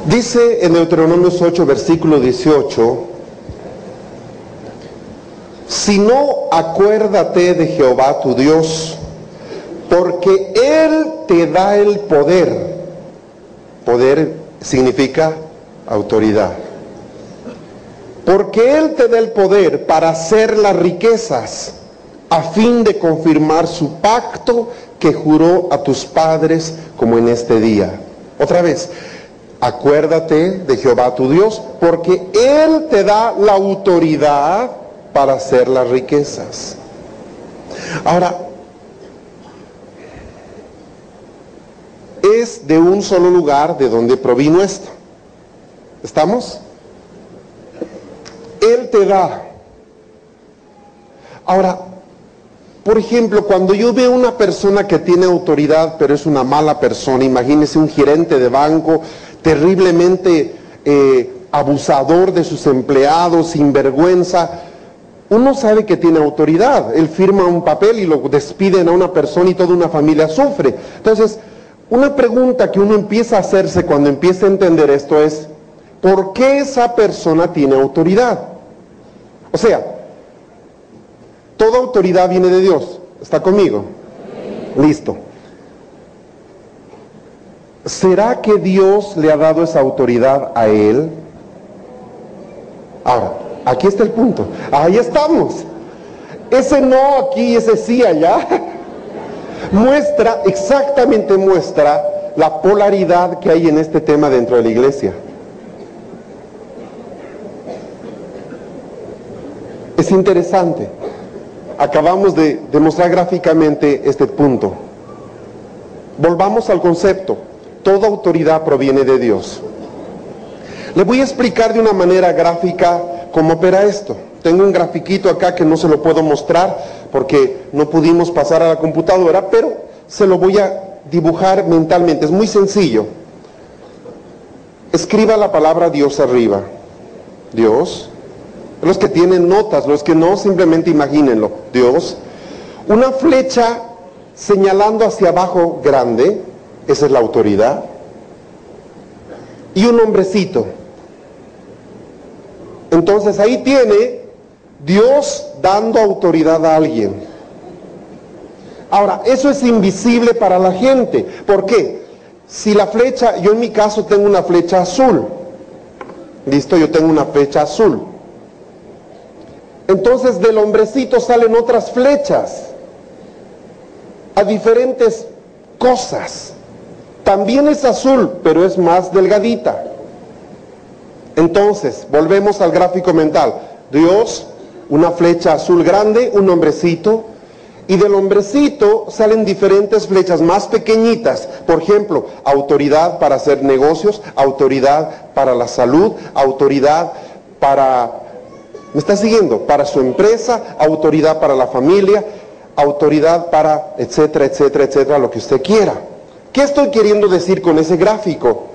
Dice en Deuteronomios 8, versículo 18: si no, acuérdate de Jehová tu Dios, porque Él te da el poder. Poder significa autoridad. Porque Él te da el poder para hacer las riquezas, a fin de confirmar su pacto que juró a tus padres, como en este día. Otra vez, acuérdate de Jehová tu Dios, porque Él te da la autoridad para hacer las riquezas. Ahora, es de un solo lugar de donde provino esto. ¿Estamos? Él te da. Ahora, por ejemplo, cuando yo veo una persona que tiene autoridad, pero es una mala persona, imagínese un gerente de banco terriblemente abusador de sus empleados, sinvergüenza, uno sabe que tiene autoridad. Él firma un papel y lo despiden a una persona y toda una familia sufre. Entonces, una pregunta que uno empieza a hacerse cuando empieza a entender esto es: ¿por qué esa persona tiene autoridad? O sea, toda autoridad viene de Dios. ¿Está conmigo? Listo. ¿Será que Dios le ha dado esa autoridad a él? Ahora, aquí está el punto. Ahí estamos. Ese no aquí, ese sí allá, muestra la polaridad que hay en este tema dentro de la iglesia. Es interesante. Acabamos de demostrar gráficamente este punto. Volvamos al concepto. Toda autoridad proviene de Dios. Le voy a explicar de una manera gráfica cómo opera esto. Tengo un grafiquito acá que no se lo puedo mostrar porque no pudimos pasar a la computadora, pero se lo voy a dibujar mentalmente. Es muy sencillo. Escriba la palabra Dios arriba. Dios. Los que tienen notas, los que no, simplemente imagínenlo. Dios. Una flecha señalando hacia abajo grande, esa es la autoridad. Y un hombrecito. Entonces ahí tiene Dios dando autoridad a alguien. Ahora, eso es invisible para la gente. ¿Por qué? Si la flecha, yo en mi caso tengo una flecha azul. ¿Listo? Yo tengo una flecha azul. Entonces del hombrecito salen otras flechas a diferentes cosas. También es azul, pero es más delgadita. Entonces, volvemos al gráfico mental. Dios, una flecha azul grande, un hombrecito, y del hombrecito salen diferentes flechas más pequeñitas. Por ejemplo, autoridad para hacer negocios, autoridad para la salud, autoridad para... ¿Me está siguiendo? Para su empresa, autoridad para la familia, autoridad para etcétera, etcétera, etcétera, lo que usted quiera. ¿Qué estoy queriendo decir con ese gráfico?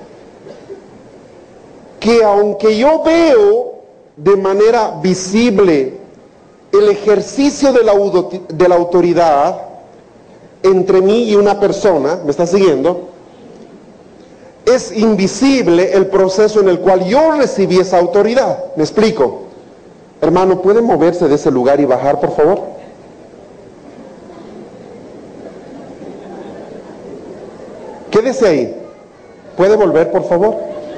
Que aunque yo veo de manera visible el ejercicio de la autoridad entre mí y una persona, ¿me está siguiendo? Es invisible el proceso en el cual yo recibí esa autoridad. ¿Me explico? Hermano, ¿puede moverse de ese lugar y bajar, por favor? Quédese ahí. ¿Puede volver, por favor?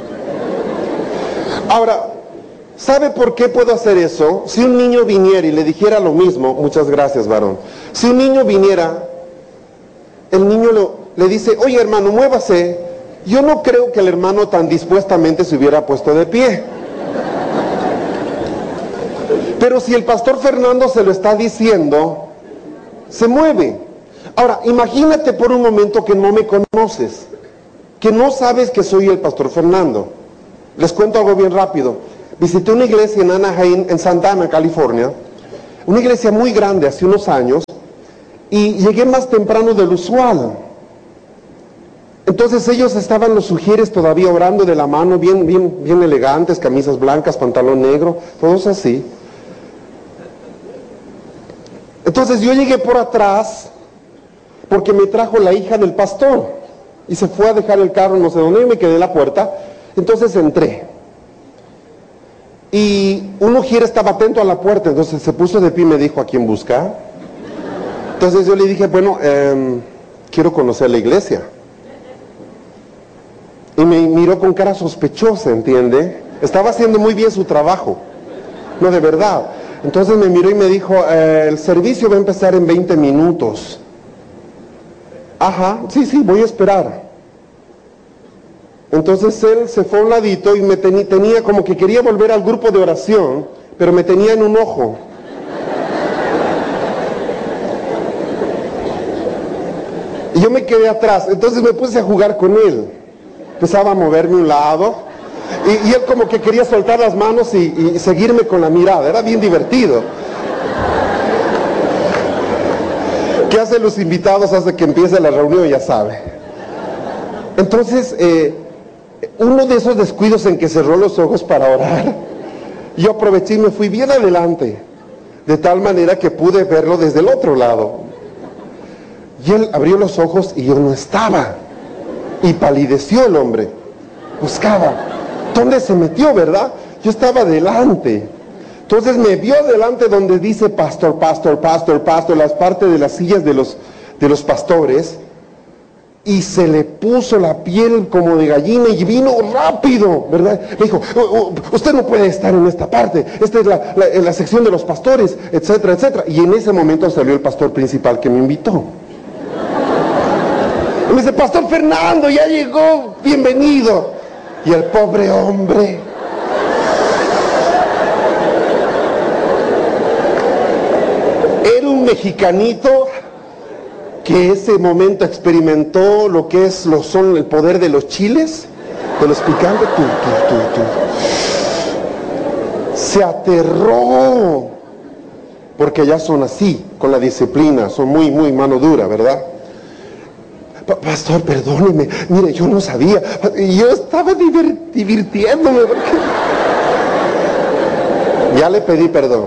Ahora, ¿sabe por qué puedo hacer eso? Si un niño viniera y le dijera lo mismo, muchas gracias, varón. Si un niño viniera, el niño le dice: oye, hermano, muévase. Yo no creo que el hermano tan dispuestamente se hubiera puesto de pie. Pero si el pastor Fernando se lo está diciendo, se mueve. Ahora, imagínate por un momento que no me conoces, que no sabes que soy el pastor Fernando. Les cuento algo bien rápido. Visité una iglesia en Anaheim, en Santa Ana, California, una iglesia muy grande hace unos años, y llegué más temprano del usual. Entonces ellos estaban, los sugieres, todavía orando de la mano, bien elegantes, camisas blancas, pantalón negro, todos así. Entonces yo llegué por atrás porque me trajo la hija del pastor y se fue a dejar el carro no sé dónde, y me quedé en la puerta Entonces entré. Y un ujier estaba atento a la puerta, entonces se puso de pie y me dijo: ¿a quién busca? Entonces yo le dije: bueno, quiero conocer la iglesia. Y me miró con cara sospechosa, ¿entiende? Estaba haciendo muy bien su trabajo. No, de verdad. Entonces me miró y me dijo: el servicio va a empezar en 20 minutos. Ajá, sí, voy a esperar. Entonces él se fue a un ladito y me tenía como que quería volver al grupo de oración, pero me tenía en un ojo. Y yo me quedé atrás, entonces me puse a jugar con él. Empezaba a moverme a un lado, y él como que quería soltar las manos y seguirme con la mirada. Era bien divertido. ¿Qué hacen los invitados hasta que empiece la reunión? Ya sabe. Entonces, uno de esos descuidos en que cerró los ojos para orar, yo aproveché y me fui bien adelante, de tal manera que pude verlo desde el otro lado. Y él abrió los ojos y yo no estaba, y palideció el hombre. Buscaba ¿dónde se metió, verdad? Yo estaba delante. Entonces me vio delante donde dice pastor, las partes de las sillas de los pastores, y se le puso la piel como de gallina y vino rápido, ¿verdad? Me dijo: usted no puede estar en esta parte, esta es la sección de los pastores, etcétera, etcétera. Y en ese momento salió el pastor principal que me invitó. Y me dice: Pastor Fernando, ya llegó, bienvenido. Y el pobre hombre, era un mexicanito que ese momento experimentó lo que es el poder de los chiles, de los picantes. Se aterró, porque ya son así, con la disciplina, son muy mano dura, ¿verdad? Pastor, perdóneme, mire, yo no sabía, y yo estaba divirtiéndome, porque ya le pedí perdón.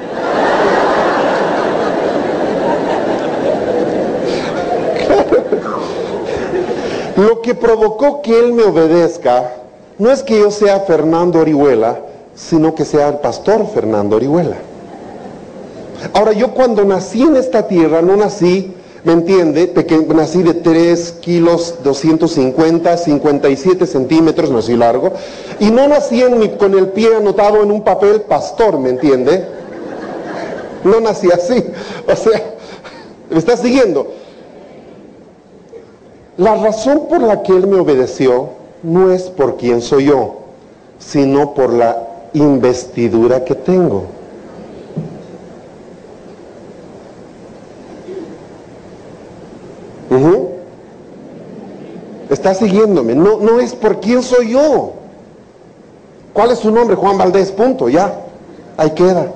Lo que provocó que él me obedezca no es que yo sea Fernando Orihuela, sino que sea el pastor Fernando Orihuela. Ahora, yo cuando nací en esta tierra, no nací, ¿me entiende? Nací de 3 kilos 250, 57 centímetros, nací largo, y no nací con el pie anotado en un papel pastor, ¿me entiende? No nací así, o sea, ¿me está siguiendo? La razón por la que él me obedeció no es por quién soy yo, sino por la investidura que tengo. Está siguiéndome, no es por quién soy yo. ¿Cuál es su nombre? Juan Valdés, punto, ya, ahí queda.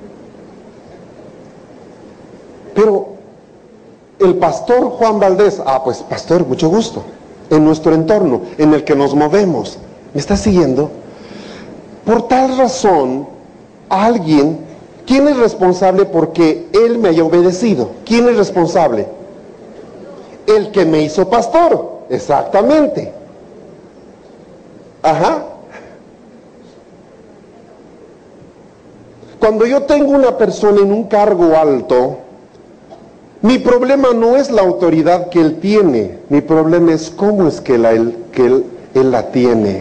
Pero el pastor Juan Valdés, pues pastor, mucho gusto, en nuestro entorno, en el que nos movemos, ¿me está siguiendo? Por tal razón, alguien, ¿quién es responsable porque él me haya obedecido? ¿Quién es responsable? El que me hizo pastor, exactamente. Ajá. Cuando yo tengo una persona en un cargo alto, mi problema no es la autoridad que él tiene, mi problema es cómo es que él la tiene.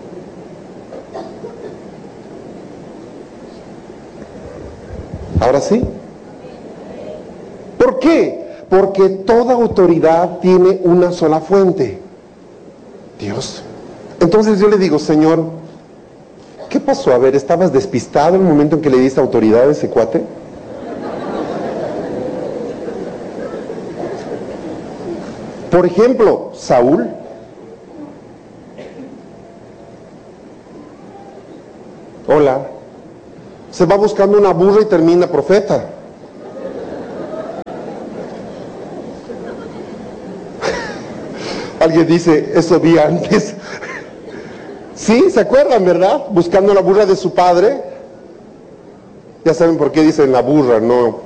¿Ahora sí? ¿Por qué? Porque toda autoridad tiene una sola fuente: Dios. Entonces yo le digo: Señor, ¿qué pasó? A ver, ¿estabas despistado en el momento en que le diste autoridad a ese cuate? Por ejemplo, Saúl. Hola. Se va buscando una burra y termina profeta. Alguien dice: eso vi antes. Sí, ¿se acuerdan, verdad? Buscando la burra de su padre. Ya saben por qué dicen la burra, no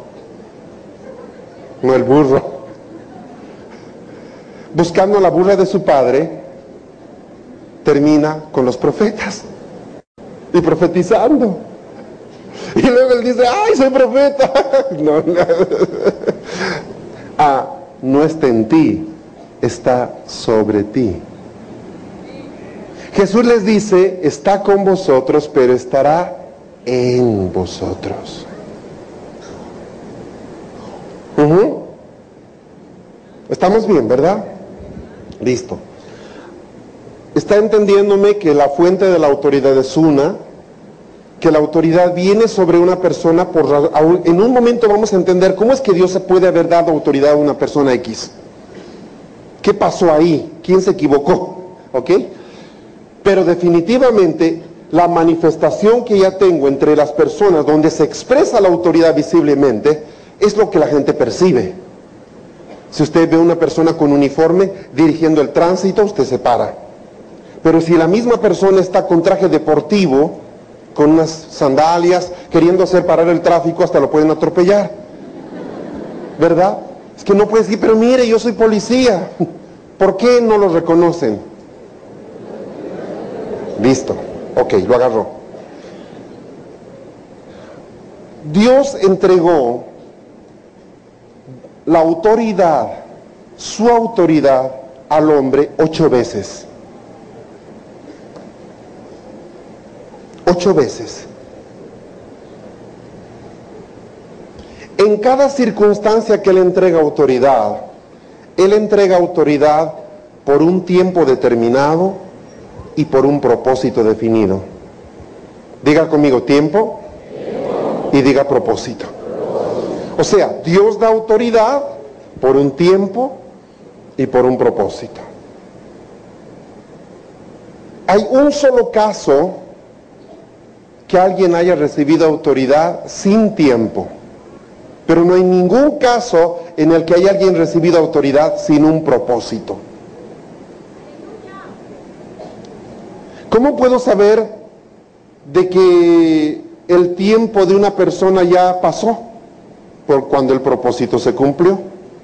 el burro. Buscando la burra de su padre, termina con los profetas y profetizando. Y luego él dice, ¡ay, soy profeta! No, no. No está en ti, está sobre ti. Jesús les dice, está con vosotros, pero estará en vosotros. Estamos bien, ¿verdad? Listo. Está entendiéndome que la fuente de la autoridad es una, que la autoridad viene sobre una persona en un momento vamos a entender cómo es que Dios se puede haber dado autoridad a una persona X. ¿Qué pasó ahí? ¿Quién se equivocó? ¿Ok? Pero definitivamente la manifestación que ya tengo entre las personas donde se expresa la autoridad visiblemente es lo que la gente percibe. Si usted ve a una persona con uniforme dirigiendo el tránsito, usted se para. Pero si la misma persona está con traje deportivo, con unas sandalias, queriendo hacer parar el tráfico, hasta lo pueden atropellar. ¿Verdad? Es que no puede decir, pero mire, yo soy policía. ¿Por qué no lo reconocen? Listo. Ok, lo agarró. Dios entregó la autoridad, su autoridad al hombre 8 veces. 8 veces. En cada circunstancia que Él entrega autoridad por un tiempo determinado y por un propósito definido. Diga conmigo, tiempo y diga propósito. O sea, Dios da autoridad por un tiempo y por un propósito. Hay un solo caso que alguien haya recibido autoridad sin tiempo, pero no hay ningún caso en el que haya alguien recibido autoridad sin un propósito. ¿Cómo puedo saber de que el tiempo de una persona ya pasó? Por cuando el propósito se cumplió.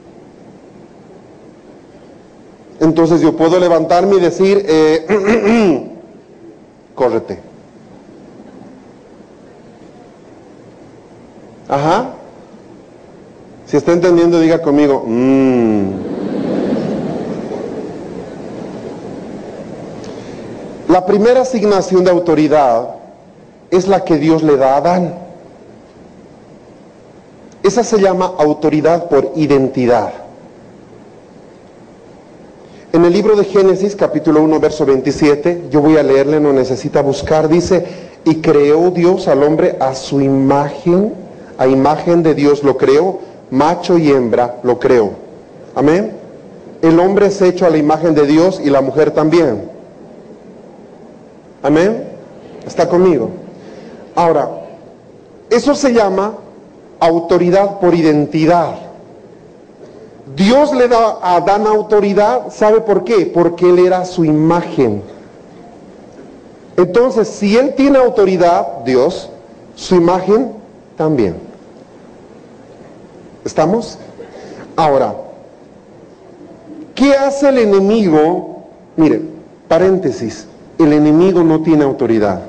Entonces yo puedo levantarme y decir, córrete. Ajá. Si está entendiendo, diga conmigo, La primera asignación de autoridad es la que Dios le da a Adán. Esa se llama autoridad por identidad. En el libro de Génesis, capítulo 1, verso 27, yo voy a leerle, no necesita buscar, dice, y creó Dios al hombre a su imagen, a imagen de Dios lo creó, macho y hembra lo creó. Amén. El hombre es hecho a la imagen de Dios y la mujer también. Amén. ¿Está conmigo? Ahora, eso se llama autoridad por identidad. Dios le da a Adán autoridad, ¿sabe por qué? Porque él era su imagen. Entonces, si él tiene autoridad, Dios, su imagen también. ¿Estamos? Ahora, ¿qué hace el enemigo? Mire, paréntesis, el enemigo no tiene autoridad.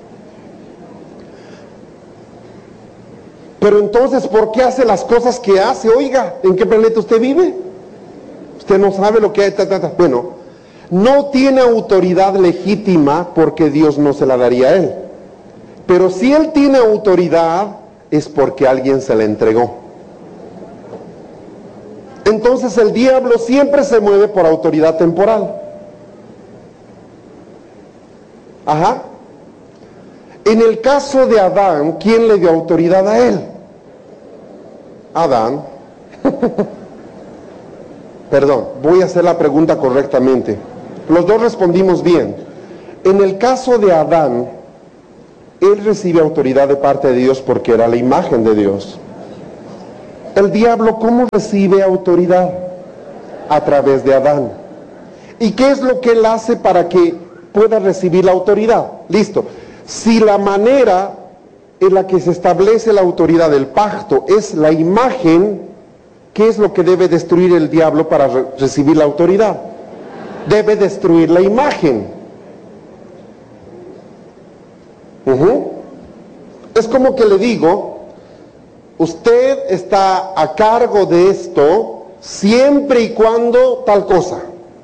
Pero entonces, ¿por qué hace las cosas que hace? Oiga, ¿en qué planeta usted vive? Usted no sabe lo que hay. Bueno, no tiene autoridad legítima porque Dios no se la daría a él. Pero si él tiene autoridad, es porque alguien se la entregó. Entonces el diablo siempre se mueve por autoridad temporal. Ajá. En el caso de Adán, ¿quién le dio autoridad a él? Adán. Perdón, voy a hacer la pregunta correctamente. Los dos respondimos bien. En el caso de Adán, él recibe autoridad de parte de Dios porque era la imagen de Dios. El diablo, ¿cómo recibe autoridad? A través de Adán. ¿Y qué es lo que él hace para que pueda recibir la autoridad? Listo. Si la manera en la que se establece la autoridad del pacto es la imagen, ¿qué es lo que debe destruir el diablo para recibir la autoridad? Debe destruir la imagen. Ujú. Es como que le digo, usted está a cargo de esto siempre y cuando tal cosa.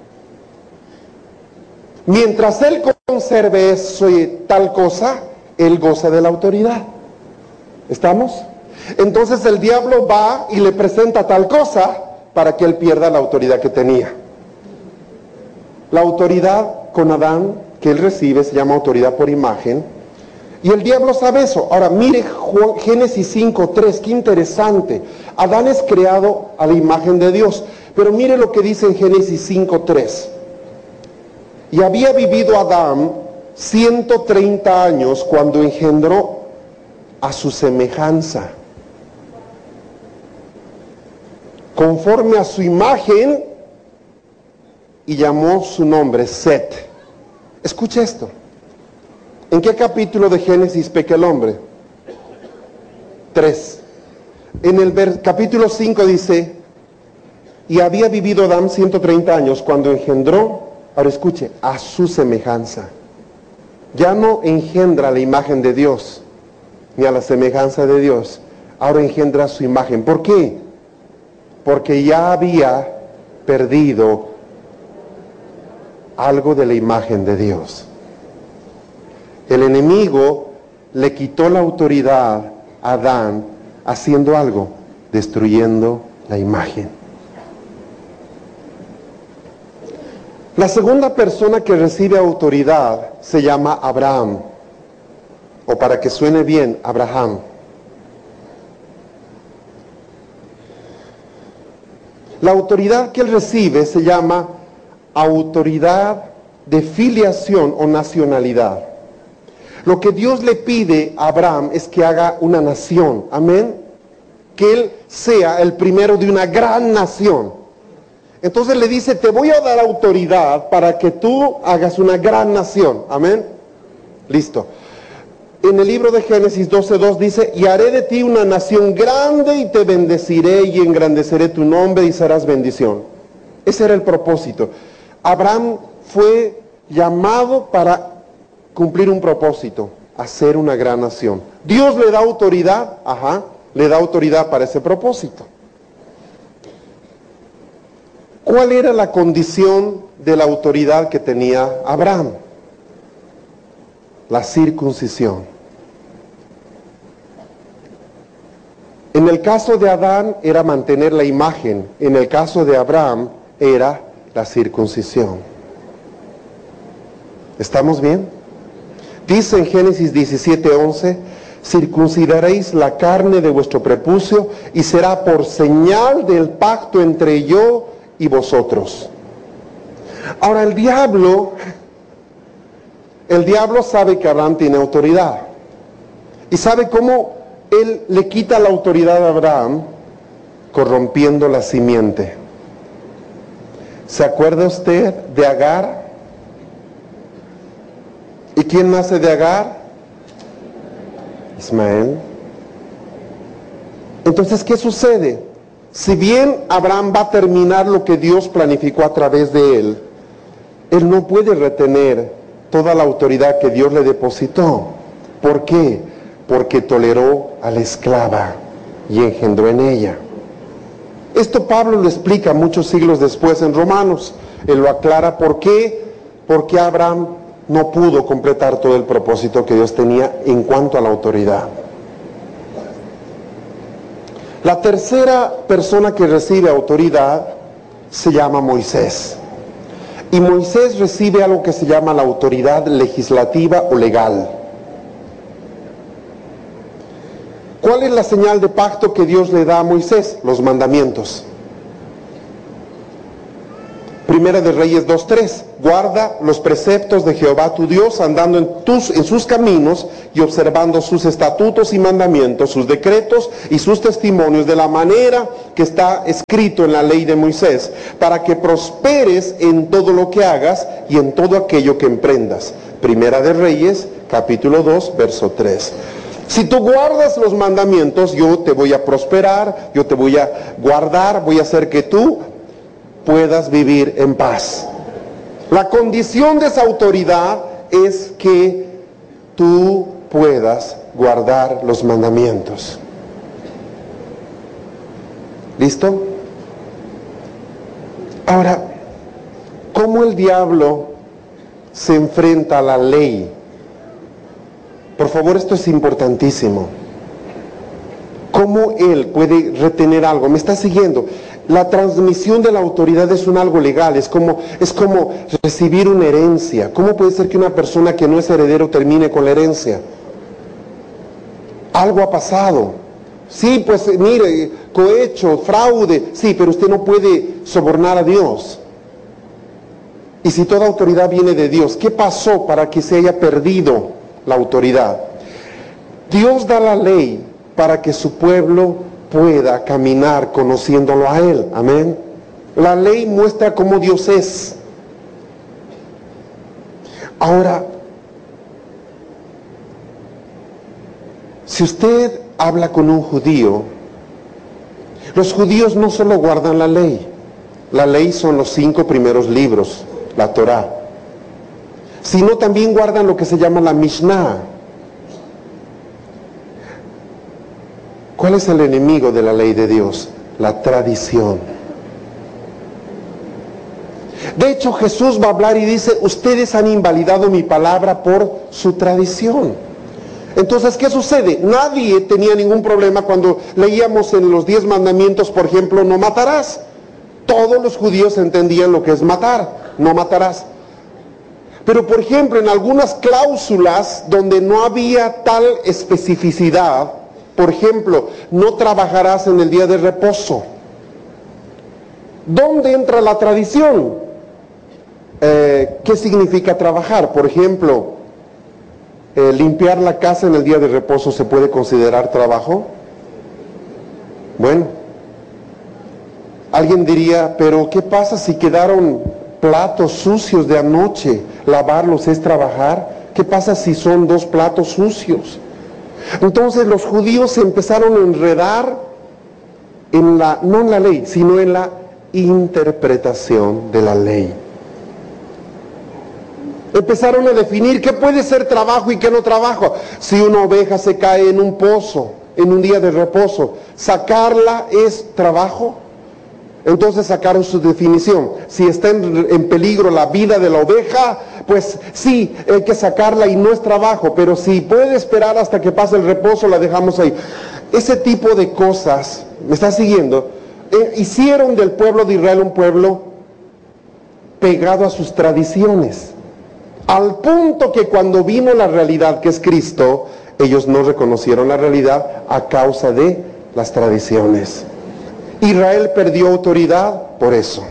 Mientras él conserve eso y tal cosa, él goza de la autoridad. ¿Estamos? Entonces el diablo va y le presenta tal cosa para que él pierda la autoridad que tenía. La autoridad con Adán que él recibe se llama autoridad por imagen. Y el diablo sabe eso. Ahora mire Génesis 5:3, qué interesante. Adán es creado a la imagen de Dios. Pero mire lo que dice en Génesis 5:3. Y había vivido Adán 130 años cuando engendró a su semejanza, conforme a su imagen, y llamó su nombre Set. Escucha esto. ¿En qué capítulo de Génesis peca el hombre? 3. En el capítulo 5 dice, y había vivido Adán 130 años cuando engendró, ahora escuche, a su semejanza. Ya no engendra la imagen de Dios, ni a la semejanza de Dios. Ahora engendra su imagen. ¿Por qué? Porque ya había perdido algo de la imagen de Dios. El enemigo le quitó la autoridad a Adán haciendo algo, destruyendo la imagen. La segunda persona que recibe autoridad se llama Abraham, o para que suene bien, Abraham. La autoridad que él recibe se llama autoridad de filiación o nacionalidad. Lo que Dios le pide a Abraham es que haga una nación, amén, que él sea el primero de una gran nación. Entonces le dice, te voy a dar autoridad para que tú hagas una gran nación, amén, listo. En el libro de Génesis 12:2 dice, y haré de ti una nación grande y te bendeciré y engrandeceré tu nombre y serás bendición. Ese era el propósito. Abraham fue llamado para cumplir un propósito, hacer una gran nación. Dios le da autoridad, le da autoridad para ese propósito. ¿Cuál era la condición de la autoridad que tenía Abraham? La circuncisión. En el caso de Adán era mantener la imagen, en el caso de Abraham era la circuncisión. ¿Estamos bien? Dice en Génesis 17:11, circuncidaréis la carne de vuestro prepucio y será por señal del pacto entre yo y vosotros. Ahora el diablo sabe que Abraham tiene autoridad. ¿Y sabe cómo él le quita la autoridad a Abraham? Corrompiendo la simiente. ¿Se acuerda usted de Agar? ¿Y quién nace de Agar? Ismael. Entonces, ¿qué sucede? Si bien Abraham va a terminar lo que Dios planificó a través de él, él no puede retener toda la autoridad que Dios le depositó. ¿Por qué? Porque toleró a la esclava y engendró en ella. Esto Pablo lo explica muchos siglos después en Romanos. Él lo aclara por qué. Porque Abraham no pudo completar todo el propósito que Dios tenía en cuanto a la autoridad. La tercera persona que recibe autoridad se llama Moisés. Y Moisés recibe algo que se llama la autoridad legislativa o legal. ¿Cuál es la señal de pacto que Dios le da a Moisés? Los mandamientos. Primera de Reyes 2:3. Guarda los preceptos de Jehová tu Dios, andando en sus caminos y observando sus estatutos y mandamientos, sus decretos y sus testimonios, de la manera que está escrito en la ley de Moisés, para que prosperes en todo lo que hagas y en todo aquello que emprendas. Primera de Reyes, capítulo 2, verso 3. Si tú guardas los mandamientos, yo te voy a prosperar, yo te voy a guardar, voy a hacer que tú puedas vivir en paz. La condición de esa autoridad es que tú puedas guardar los mandamientos. ¿Listo? Ahora, ¿cómo el diablo se enfrenta a la ley? Por favor, esto es importantísimo. ¿Cómo él puede retener algo? ¿Me está siguiendo? La transmisión de la autoridad es un algo legal, es como recibir una herencia. ¿Cómo puede ser que una persona que no es heredero termine con la herencia? Algo ha pasado. Sí, pues mire, cohecho, fraude, sí, pero usted no puede sobornar a Dios. Y si toda autoridad viene de Dios, ¿qué pasó para que se haya perdido la autoridad? Dios da la ley para que su pueblo pueda caminar conociéndolo a Él. Amén. La ley muestra cómo Dios es. Ahora, si usted habla con un judío, los judíos no solo guardan la ley son los 5 primeros libros, la Torá, sino también guardan lo que se llama la Mishnah. ¿Cuál es el enemigo de la ley de Dios? La tradición. De hecho, Jesús va a hablar y dice, ustedes han invalidado mi palabra por su tradición. Entonces, ¿qué sucede? Nadie tenía ningún problema cuando leíamos en los 10 mandamientos, por ejemplo, no matarás. Todos los judíos entendían lo que es matar, no matarás. Pero, por ejemplo, en algunas cláusulas donde no había tal especificidad, por ejemplo, no trabajarás en el día de reposo. ¿Dónde entra la tradición? ¿Qué significa trabajar? Por ejemplo, limpiar la casa en el día de reposo ¿se puede considerar trabajo? Bueno, alguien diría, pero ¿qué pasa si quedaron platos sucios de anoche? ¿Lavarlos es trabajar? ¿Qué pasa si son 2 platos sucios? Entonces los judíos se empezaron a enredar no en la ley, sino en la interpretación de la ley. Empezaron a definir qué puede ser trabajo y qué no trabajo. Si una oveja se cae en un pozo, en un día de reposo, ¿sacarla es trabajo? Entonces sacaron su definición. Si está en peligro la vida de la oveja, pues sí, hay que sacarla y no es trabajo, pero si puede esperar hasta que pase el reposo, la dejamos ahí. Ese tipo de cosas, ¿me está siguiendo? Hicieron del pueblo de Israel un pueblo pegado a sus tradiciones, al punto que cuando vino la realidad que es Cristo, ellos no reconocieron la realidad a causa de las tradiciones. Israel perdió autoridad por eso.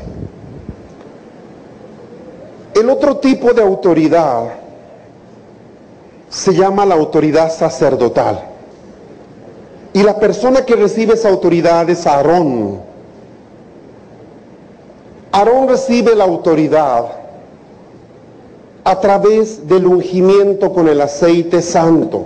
El otro tipo de autoridad se llama la autoridad sacerdotal. Y la persona que recibe esa autoridad es Aarón. Aarón recibe la autoridad a través del ungimiento con el aceite santo.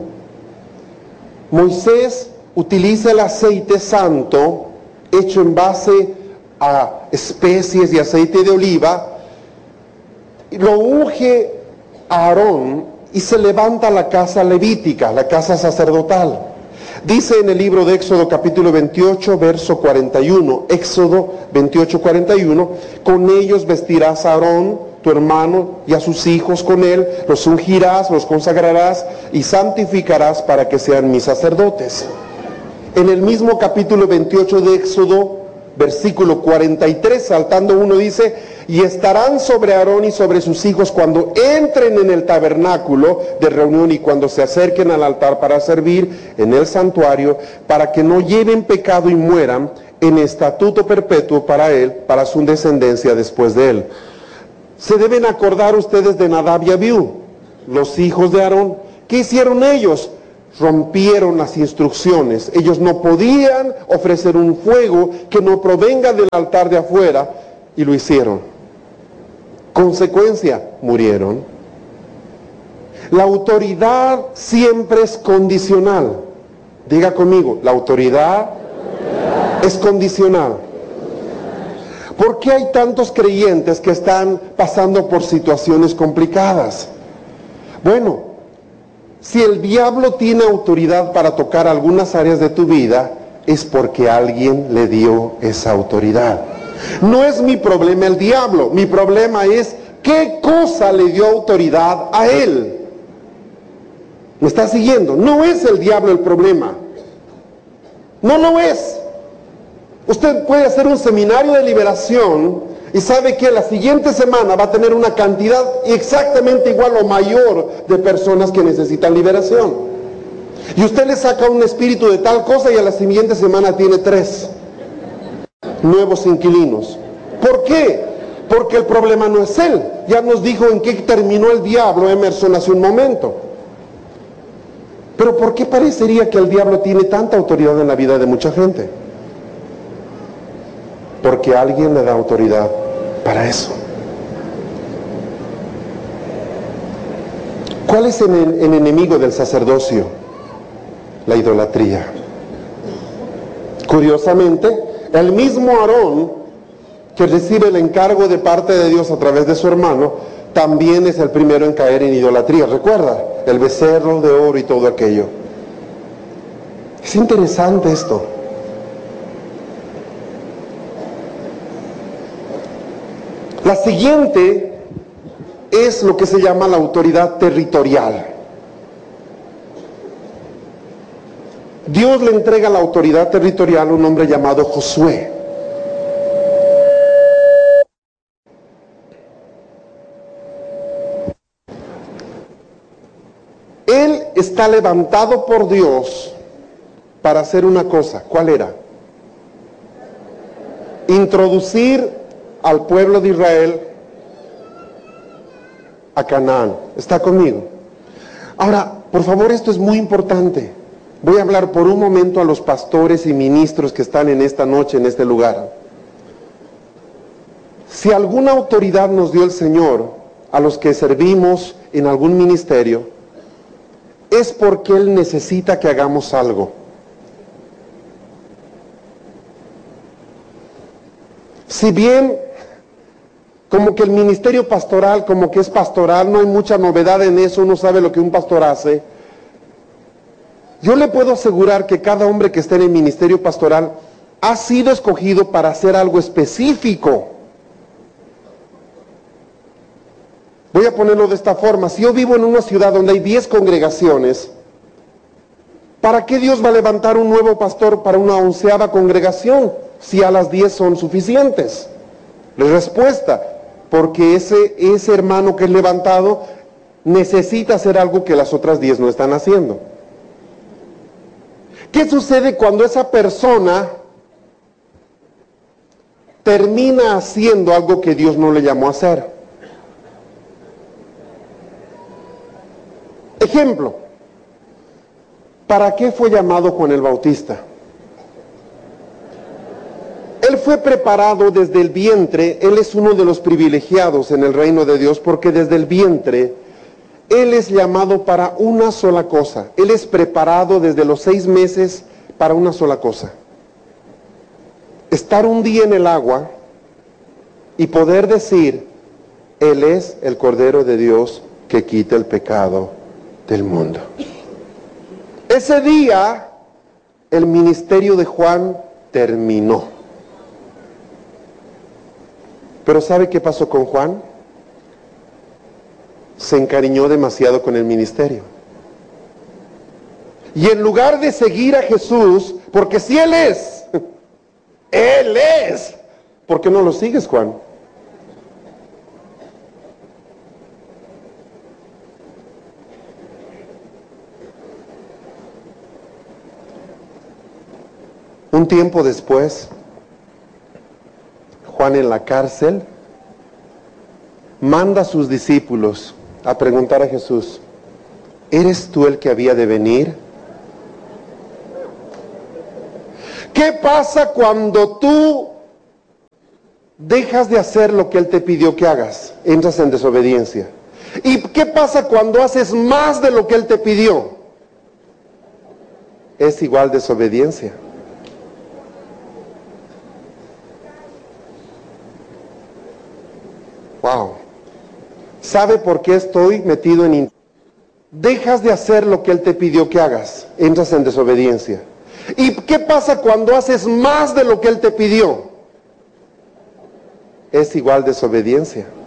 Moisés utiliza el aceite santo hecho en base a especies y aceite de oliva, lo unge a Aarón y se levanta la casa levítica, la casa sacerdotal. Dice en el libro de Éxodo capítulo 28, verso 41, Éxodo 28, 41, con ellos vestirás a Aarón, tu hermano, y a sus hijos con él, los ungirás, los consagrarás y santificarás para que sean mis sacerdotes. En el mismo capítulo 28 de Éxodo, versículo 43, saltando uno, dice, y estarán sobre Aarón y sobre sus hijos cuando entren en el tabernáculo de reunión y cuando se acerquen al altar para servir en el santuario, para que no lleven pecado y mueran, en estatuto perpetuo para él, para su descendencia después de él. Se deben acordar ustedes de Nadab y Abiú, los hijos de Aarón. ¿Qué hicieron ellos? Rompieron las instrucciones. Ellos no podían ofrecer un fuego que no provenga del altar de afuera, y lo hicieron. Consecuencia, murieron. La autoridad siempre es condicional. Diga conmigo, la autoridad es condicional. ¿Por qué hay tantos creyentes que están pasando por situaciones complicadas? Bueno, Si el diablo tiene autoridad para tocar algunas áreas de tu vida, es porque alguien le dio esa autoridad. No es mi problema el diablo, mi problema es qué cosa le dio autoridad a él. ¿Me está siguiendo? No es el diablo el problema. No lo es. Usted puede hacer un seminario de liberación y sabe que la siguiente semana va a tener una cantidad exactamente igual o mayor de personas que necesitan liberación. Y usted le saca un espíritu de tal cosa y a la siguiente semana tiene 3 nuevos inquilinos. ¿Por qué? Porque el problema no es él. Ya nos dijo en qué terminó el diablo Emerson hace un momento. Pero ¿por qué parecería que el diablo tiene tanta autoridad en la vida de mucha gente? Porque alguien le da autoridad para eso. ¿Cuál es el enemigo del sacerdocio? La idolatría. Curiosamente, el mismo Aarón que recibe el encargo de parte de Dios a través de su hermano, también es el primero en caer en idolatría. ¿Recuerda? El becerro de oro y todo aquello. Es interesante esto. La siguiente es lo que se llama la autoridad territorial. Dios le entrega la autoridad territorial a un hombre llamado Josué. Él está levantado por Dios para hacer una cosa. ¿Cuál era? Introducir al pueblo de Israel a Canaán. ¿Está conmigo? Ahora, por favor, esto es muy importante. Voy a hablar por un momento a los pastores y ministros que están en esta noche, en este lugar. Si alguna autoridad nos dio el Señor a los que servimos en algún ministerio, es porque Él necesita que hagamos algo. Si bien como que el ministerio pastoral, como que es pastoral, no hay mucha novedad en eso, uno sabe lo que un pastor hace. Yo le puedo asegurar que cada hombre que esté en el ministerio pastoral ha sido escogido para hacer algo específico. Voy a ponerlo de esta forma. Si yo vivo en una ciudad donde hay 10 congregaciones, ¿para qué Dios va a levantar un nuevo pastor para una 11ª congregación si a las 10 son suficientes? La respuesta, porque ese hermano que es levantado necesita hacer algo que las otras 10 no están haciendo. ¿Qué sucede cuando esa persona termina haciendo algo que Dios no le llamó a hacer? Ejemplo, ¿para qué fue llamado Juan el Bautista? Él fue preparado desde el vientre. Él es uno de los privilegiados en el reino de Dios porque desde el vientre Él es llamado para una sola cosa. Él es preparado desde los 6 meses para una sola cosa. Estar un día en el agua y poder decir, Él es el Cordero de Dios que quita el pecado del mundo. Ese día el ministerio de Juan terminó. Pero ¿sabe qué pasó con Juan? Se encariñó demasiado con el ministerio. Y en lugar de seguir a Jesús, porque si Él es, ¿por qué no lo sigues, Juan? Un tiempo después, Juan en la cárcel manda a sus discípulos a preguntar a Jesús, ¿eres tú el que había de venir? ¿Qué pasa cuando tú dejas de hacer lo que Él te pidió que hagas? Entras en desobediencia. ¿Y qué pasa cuando haces más de lo que Él te pidió? Es igual desobediencia. Wow. ¿Sabe por qué estoy metido en... dejas de hacer lo que Él te pidió que hagas, entras en desobediencia. ¿Y qué pasa cuando haces más de lo que Él te pidió? Es igual desobediencia.